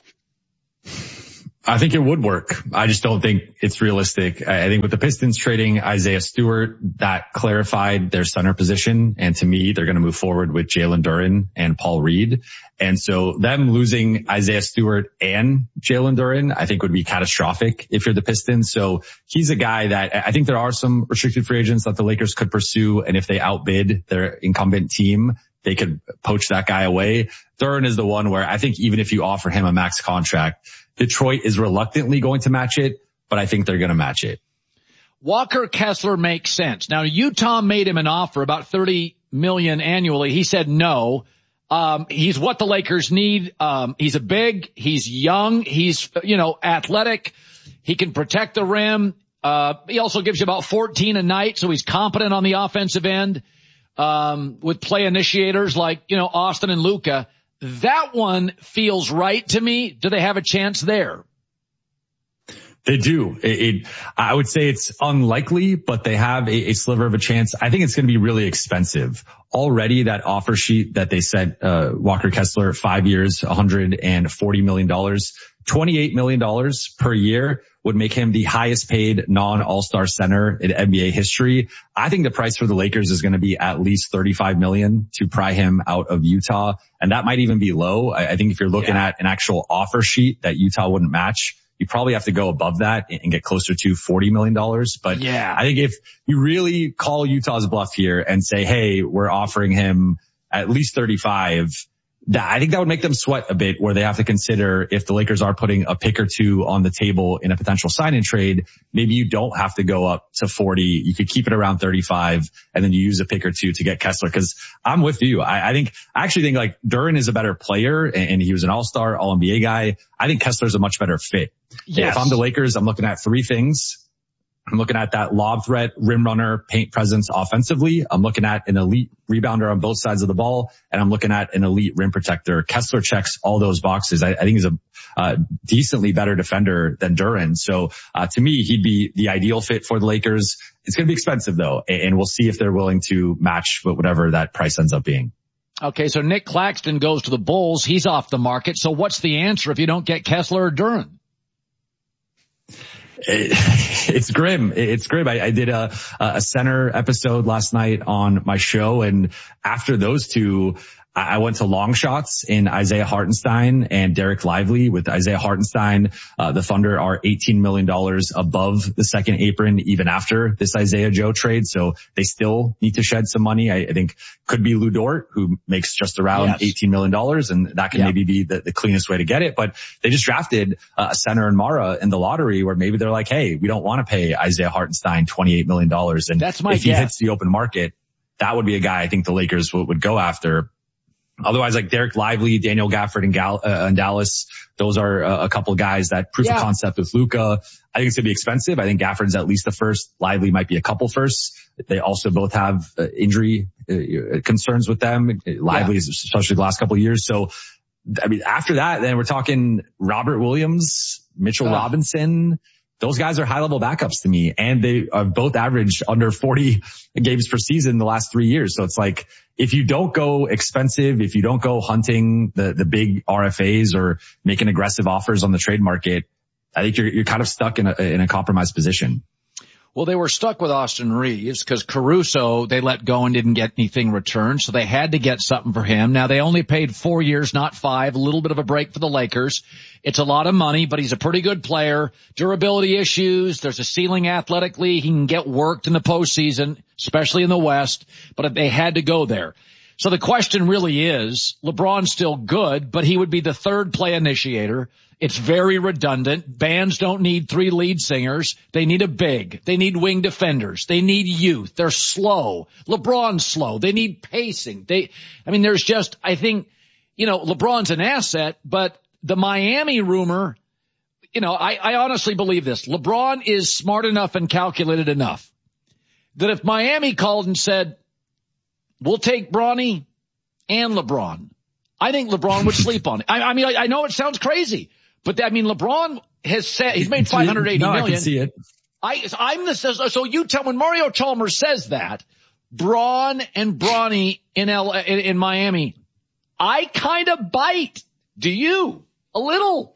I think it would work. I just don't think it's realistic. I think with the Pistons trading Isaiah Stewart, that clarified their center position. And to me, they're going to move forward with Jalen Duren and Paul Reed. And so them losing Isaiah Stewart and Jalen Duren, I think would be catastrophic if you're the Pistons. So he's a guy that I think there are some restricted free agents that the Lakers could pursue. And if they outbid their incumbent team, they could poach that guy away. Duren is the one where I think even if you offer him a max contract, Detroit is reluctantly going to match it, but I think they're going to match it. Walker Kessler makes sense. Now, Utah made him an offer about thirty million dollars annually. He said no. Um, he's what the Lakers need. Um, he's a big, he's young, he's, you know, athletic. He can protect the rim. Uh, he also gives you about fourteen a night, so he's competent on the offensive end, um, with play initiators like, you know, Austin and Luka. That one feels right to me. Do they have a chance there? They do. It, it, I would say it's unlikely, but they have a, a sliver of a chance. I think it's going to be really expensive. Already that offer sheet that they sent, uh, Walker Kessler, five years, one hundred forty million dollars, twenty-eight million dollars per year would make him the highest paid non-all-star center in N B A history. I think the price for the Lakers is going to be at least thirty-five million dollars to pry him out of Utah. And that might even be low. I, I think if you're looking yeah. at an actual offer sheet that Utah wouldn't match, you probably have to go above that and get closer to forty million dollars. But yeah, I think if you really call Utah's bluff here and say, hey, we're offering him at least thirty-five, that I think that would make them sweat a bit, where they have to consider if the Lakers are putting a pick or two on the table in a potential sign-in trade, maybe you don't have to go up to forty. You could keep it around thirty-five and then you use a pick or two to get Kessler. Cause I'm with you. I, I think, I actually think like Duren is a better player and, and he was an all-star, all N B A guy. I think Kessler's a much better fit. Yes. If I'm the Lakers, I'm looking at three things. I'm looking at that lob threat, rim runner, paint presence offensively. I'm looking at an elite rebounder on both sides of the ball, and I'm looking at an elite rim protector. Kessler checks all those boxes. I, I think he's a uh, decently better defender than Duren. So uh, to me, he'd be the ideal fit for the Lakers. It's going to be expensive though, and we'll see if they're willing to match whatever that price ends up being. Okay, so Nick Claxton goes to the Bulls. He's off the market. So what's the answer if you don't get Kessler or Duren? It's grim. It's grim. I, I did a, a center episode last night on my show, and after those two, I went to long shots in Isaiah Hartenstein and Derek Lively. With Isaiah Hartenstein, uh, the Thunder are eighteen million dollars above the second apron even after this Isaiah Joe trade. So they still need to shed some money. I, I think could be Lou Dort, who makes just around yes. eighteen million dollars, and that can yeah. maybe be the, the cleanest way to get it. But they just drafted uh, a center in Mara in the lottery, where maybe they're like, hey, we don't want to pay Isaiah Hartenstein twenty-eight million dollars. And that's my if guess. He hits the open market, that would be a guy I think the Lakers would, would go after. Otherwise, like Derek Lively, Daniel Gafford in, Gal- uh, in Dallas, those are uh, a couple guys that proof yeah. of concept with Luka. I think it's going to be expensive. I think Gafford's at least the first. Lively might be a couple firsts. They also both have uh, injury uh, concerns with them. Lively, yeah. especially the last couple of years. So, I mean, after that, then we're talking Robert Williams, Mitchell uh. Robinson. Those guys are high-level backups to me, and they have both averaged under forty games per season the last three years. So it's like, if you don't go expensive, if you don't go hunting the, the big R F As or making aggressive offers on the trade market, I think you're, you're kind of stuck in a, in a compromised position. Well, they were stuck with Austin Reeves because Caruso, they let go and didn't get anything returned, so they had to get something for him. Now, they only paid four years, not five, a little bit of a break for the Lakers. It's a lot of money, but he's a pretty good player. Durability issues, there's a ceiling athletically. He can get worked in the postseason, especially in the West, but they had to go there. So the question really is, LeBron's still good, but he would be the third play initiator. It's very redundant. Bands don't need three lead singers. They need a big. They need wing defenders. They need youth. They're slow. LeBron's slow. They need pacing. They, I mean, there's just, I think, you know, LeBron's an asset, but the Miami rumor, you know, I, I honestly believe this. LeBron is smart enough and calculated enough that if Miami called and said, we'll take Bronny and LeBron, I think LeBron would sleep on it. I, I mean, I, I know it sounds crazy, but I mean, LeBron has said he's made five hundred eighty no, million. I can see it. I, I'm the, so you tell, when Mario Chalmers says that, Braun and Bronny in L in, in Miami, I kind of bite. Do you? A little?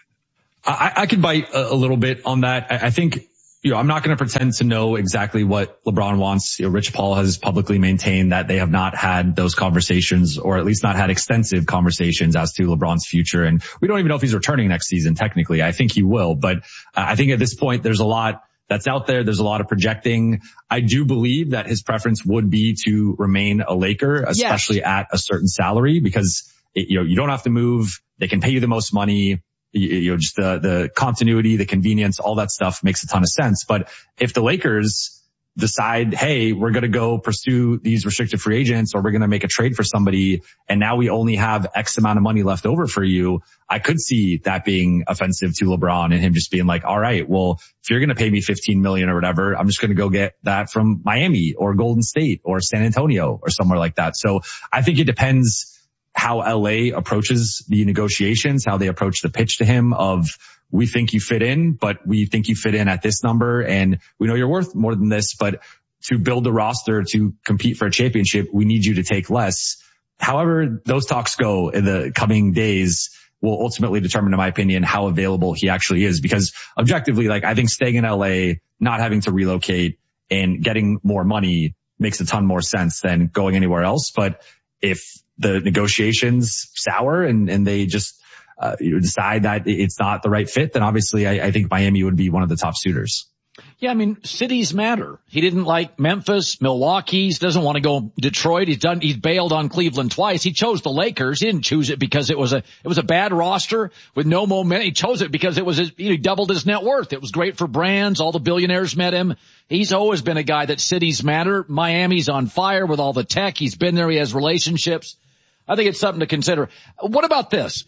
I, I could bite a, a little bit on that. I, I think, you know, I'm not going to pretend to know exactly what LeBron wants. You know, Rich Paul has publicly maintained that they have not had those conversations, or at least not had extensive conversations as to LeBron's future. And we don't even know if he's returning next season. Technically, I think he will, but uh, I think at this point, there's a lot that's out there. There's a lot of projecting. I do believe that his preference would be to remain a Laker, especially yes. at a certain salary, because it, you know, you don't have to move. They can pay you the most money. You, you know, just the, the continuity, the convenience, all that stuff makes a ton of sense. But if the Lakers decide, hey, we're going to go pursue these restricted free agents, or we're going to make a trade for somebody, and now we only have X amount of money left over for you, I could see that being offensive to LeBron and him just being like, all right, well, if you're going to pay me fifteen million or whatever, I'm just going to go get that from Miami or Golden State or San Antonio or somewhere like that. So I think it depends how L A approaches the negotiations, how they approach the pitch to him of, we think you fit in, but we think you fit in at this number, and we know you're worth more than this, but to build a roster to compete for a championship, we need you to take less. However those talks go in the coming days will ultimately determine, in my opinion, how available he actually is, because objectively, like, I think staying in L A, not having to relocate and getting more money makes a ton more sense than going anywhere else. But if the negotiations sour and, and they just uh, you decide that it's not the right fit, then obviously I, I think Miami would be one of the top suitors. Yeah, I mean, cities matter. He didn't like Memphis, Milwaukee. He doesn't want to go Detroit. He's done, he's bailed on Cleveland twice. He chose the Lakers. He didn't choose it because it was a, it was a bad roster with no momentum. He chose it because it was, his, he doubled his net worth. It was great for brands. All the billionaires met him. He's always been a guy that cities matter. Miami's on fire with all the tech. He's been there. He has relationships. I think it's something to consider. What about this?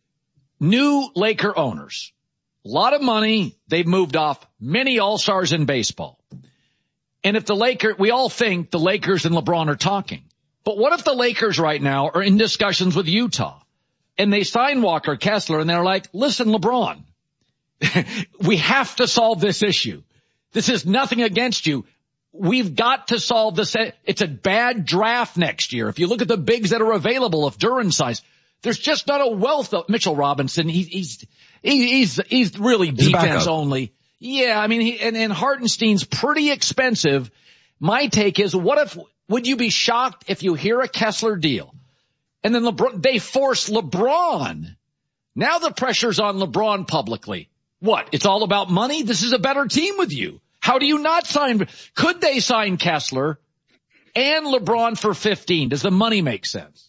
New Laker owners. A lot of money. They've moved off many all-stars in baseball. And if the Lakers, we all think the Lakers and LeBron are talking. But what if the Lakers right now are in discussions with Utah and they sign Walker Kessler and they're like, listen, LeBron, we have to solve this issue. This is nothing against you. We've got to solve this. It's a bad draft next year. If you look at the bigs that are available of Duran's size, there's just not a wealth of Mitchell Robinson. He, he's, he, he's, he's really defense only. Yeah. I mean, he, and, and Hartenstein's pretty expensive. My take is, what if, would you be shocked if you hear a Kessler deal and then LeBron, they force LeBron? Now the pressure's on LeBron publicly. What? It's all about money? This is a better team with you. How do you not sign? Could they sign Kessler and LeBron for fifteen? Does the money make sense?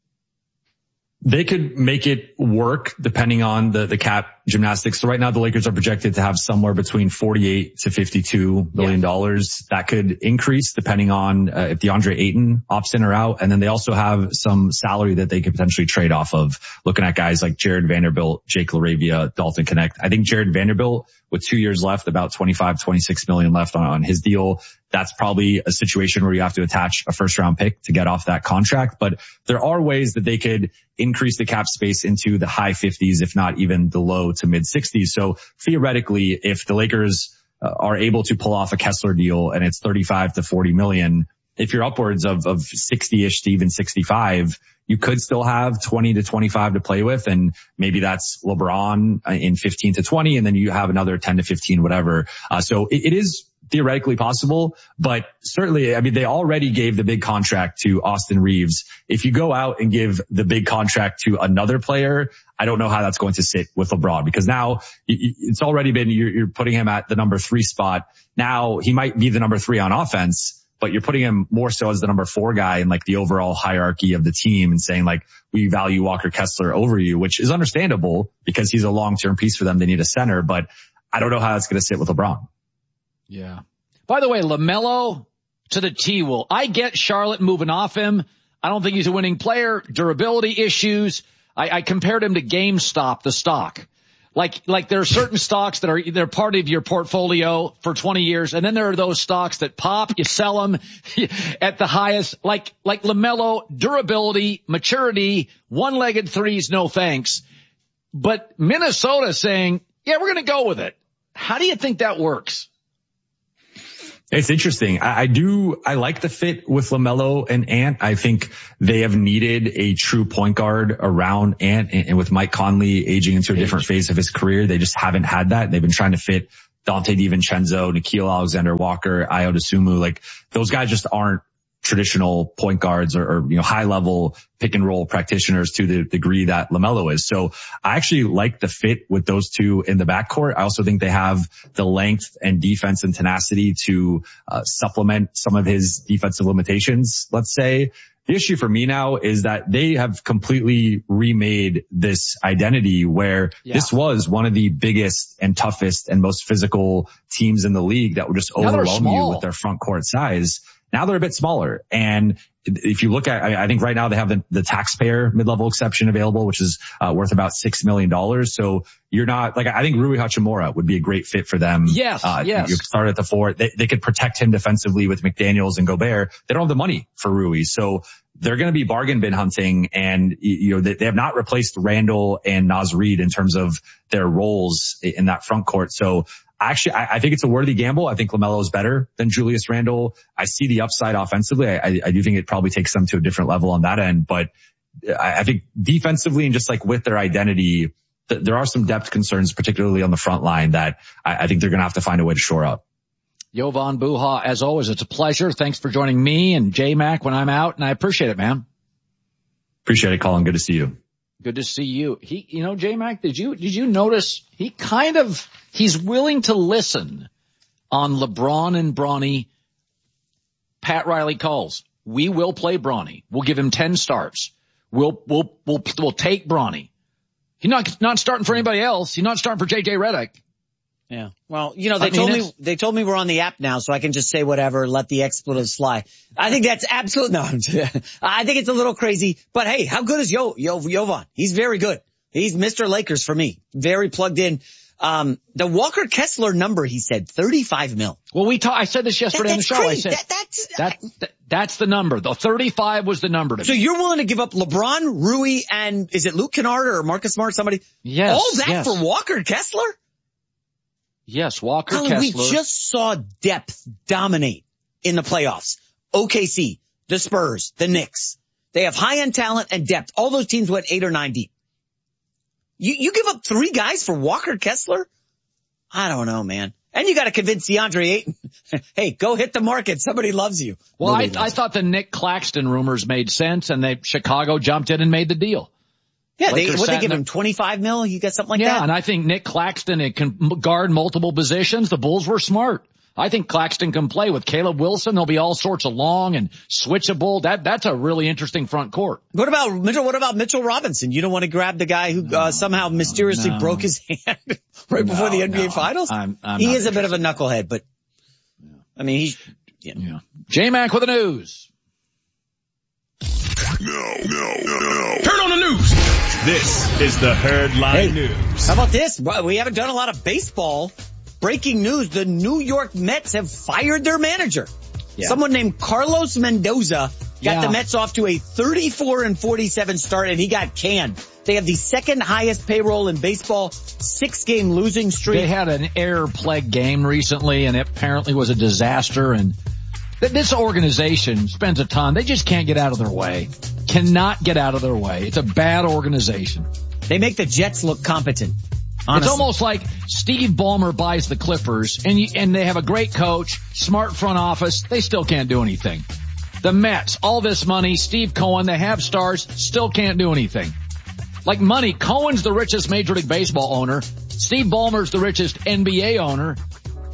They could make it work depending on the, the cap gymnastics. So right now the Lakers are projected to have somewhere between forty-eight to fifty-two million dollars. Yeah. That could increase depending on uh, if DeAndre Ayton opts in or out. And then they also have some salary that they could potentially trade off of, looking at guys like Jared Vanderbilt, Jake LaRavia, Dalton Connect. I think Jared Vanderbilt, with two years left, about twenty-five, twenty-six million left on, on his deal. That's probably a situation where you have to attach a first round pick to get off that contract. But there are ways that they could increase the cap space into the high fifties, if not even the low to mid sixties. So theoretically, if the Lakers uh, are able to pull off a Kessler deal and it's thirty-five to forty million, if you're upwards of, of sixty-ish to even sixty-five, you could still have twenty to twenty-five to play with. And maybe that's LeBron in fifteen to twenty. And then you have another ten to fifteen, whatever. Uh, so it, it is theoretically possible, but certainly, I mean, they already gave the big contract to Austin Reeves. If you go out and give the big contract to another player, I don't know how that's going to sit with LeBron, because now it's already been, you're, you're putting him at the number three spot. Now he might be the number three on offense, but you're putting him more so as the number four guy in like the overall hierarchy of the team and saying like, we value Walker Kessler over you, which is understandable because he's a long-term piece for them. They need a center, but I don't know how that's going to sit with LeBron. Yeah. By the way, LaMelo to the T-Will. I get Charlotte moving off him. I don't think he's a winning player. Durability issues. I, I compared him to GameStop, the stock. Like, like there are certain stocks that are, they're part of your portfolio for twenty years. And then there are those stocks that pop, you sell them at the highest, like, like LaMelo, durability, maturity, one-legged threes, no thanks. But Minnesota saying, yeah, we're going to go with it. How do you think that works? It's interesting. I, I do, I like the fit with LaMelo and Ant. I think they have needed a true point guard around Ant, and, and with Mike Conley aging into a different phase of his career, they just haven't had that. They've been trying to fit Dante DiVincenzo, Nickeil Alexander-Walker, Ayo Dosunmu. Like those guys just aren't traditional point guards or, or, you know, high level pick and roll practitioners to the degree that LaMelo is. So I actually like the fit with those two in the backcourt. I also think they have the length and defense and tenacity to uh, supplement some of his defensive limitations, let's say. The issue for me now is that they have completely remade this identity where yeah. this was one of the biggest and toughest and most physical teams in the league that would just now overwhelm you with their front court size. Now they're a bit smaller. And if you look at, I think right now they have the, the taxpayer mid-level exception available, which is uh, worth about six million dollars. So you're not like, I think Rui Hachimura would be a great fit for them. Yes. Uh, yes. You could start at the four. They, they could protect him defensively with McDaniels and Gobert. They don't have the money for Rui. So they're going to be bargain bin hunting, and you know they, they have not replaced Randall and Naz Reid in terms of their roles in that front court. So actually, I, I think it's a worthy gamble. I think LaMelo is better than Julius Randle. I see the upside offensively. I, I, I do think it probably takes them to a different level on that end, but I, I think defensively and just like with their identity, th- there are some depth concerns, particularly on the front line, that I, I think they're going to have to find a way to shore up. Jovan Buha, as always, it's a pleasure. Thanks for joining me and J-Mac when I'm out, and I appreciate it, man. Appreciate it, Colin. Good to see you. Good to see you. He, you know, J-Mac, did you, did you notice he kind of, he's willing to listen on LeBron and Bronny. Pat Riley calls. We will play Bronny. We'll give him ten starts. We'll, we'll, we'll, we'll take Bronny. He's not, not starting for anybody else. He's not starting for J J Redick. Yeah. Well, you know, they I mean, told me, they told me we're on the app now, so I can just say whatever, let the expletives fly. I think that's absolute, no, I think it's a little crazy, but hey, how good is Yo, Yo, Jovan? He's very good. He's Mister Lakers for me. Very plugged in. Um, the Walker Kessler number, he said, thirty-five mil. Well, we talked, I said this yesterday that, in the show. Crazy. I said, that, that's, that, that, that's the number. The thirty-five was the number to So me. you're willing to give up LeBron, Rui, and is it Luke Kennard or Marcus Smart, somebody? Yes. All that yes. for Walker Kessler? Yes, Walker Colin, Kessler. We just saw depth dominate in the playoffs. O K C, the Spurs, the Knicks. They have high-end talent and depth. All those teams went eight or nine deep. You, you give up three guys for Walker Kessler? I don't know, man. And you got to convince DeAndre Ayton, hey, go hit the market. Somebody loves you. Well, I, I thought the Nick Claxton rumors made sense, and they Chicago jumped in and made the deal. Yeah, they, what they give him, twenty-five mil? You got something like yeah, that? Yeah, and I think Nick Claxton it can guard multiple positions. The Bulls were smart. I think Claxton can play with Caleb Wilson. There'll be all sorts of long and switchable. That, that's a really interesting front court. What about Mitchell, what about Mitchell Robinson? You don't want to grab the guy who, no, uh, somehow mysteriously no. broke his hand right no, before the N B A no, Finals? I'm, I'm he is a bit of a knucklehead, but, yeah. I mean, he's, yeah. yeah. J-Mac with the news. No, no, no, no. Turn on the news. This is the Herd Line hey, News. How about this? We haven't done a lot of baseball. Breaking news, the New York Mets have fired their manager. Yeah. Someone named Carlos Mendoza got yeah. the Mets off to a thirty-four and forty-seven start, and he got canned. They have the second highest payroll in baseball, six game losing streak. They had an error plague game recently, and it apparently was a disaster, and this organization spends a ton. They just can't get out of their way. Cannot get out of their way. It's a bad organization. They make the Jets look competent. Honestly. It's almost like Steve Ballmer buys the Clippers, and you, and they have a great coach, smart front office. They still can't do anything. The Mets, all this money, Steve Cohen, they have stars, still can't do anything. Like money, Cohen's the richest Major League Baseball owner. Steve Ballmer's the richest N B A owner.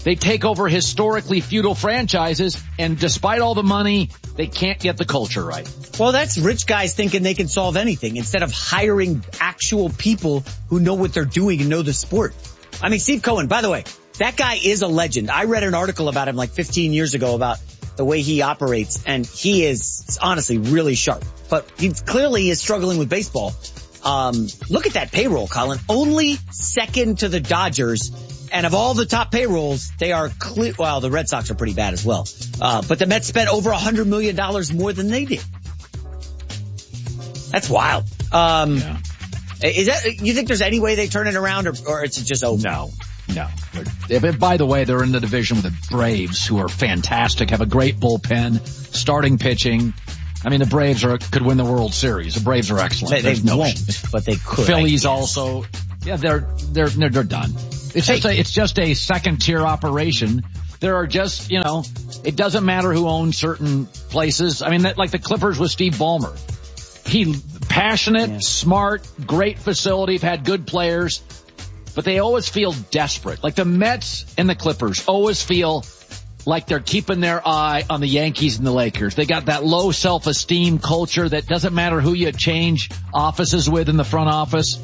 They take over historically feudal franchises, and despite all the money, they can't get the culture right. Well, that's rich guys thinking they can solve anything instead of hiring actual people who know what they're doing and know the sport. I mean, Steve Cohen, by the way, that guy is a legend. I read an article about him like fifteen years ago about the way he operates, and he is honestly really sharp. But he clearly is struggling with baseball. Um, look at that payroll, Colin. Only second to the Dodgers. And of all the top payrolls, they are clear. Well, the Red Sox are pretty bad as well. Uh, but the Mets spent over a hundred million dollars more than they did. That's wild. Um, yeah. Is that, you think there's any way they turn it around, or, or it's just over? No, no. But, by the way, they're in the division with the Braves, who are fantastic, have a great bullpen, starting pitching. I mean, the Braves are, could win the World Series. The Braves are excellent. They, they no won't, but they could. Phillies also. Yeah, they're, they're, they're, they're done. It's just a, it's just a second tier operation. There are just, you know, it doesn't matter who owns certain places. I mean, that, like the Clippers with Steve Ballmer. He, passionate, yeah. smart, great facility, had good players, but they always feel desperate. Like the Mets and the Clippers always feel like they're keeping their eye on the Yankees and the Lakers. They got that low self-esteem culture that doesn't matter who you change offices with in the front office.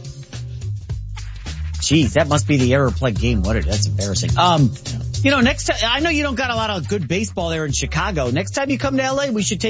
Jeez, that must be the error plug game. What? That's embarrassing. Um, you know, next time, I know you don't got a lot of good baseball there in Chicago. Next time you come to L A, we should take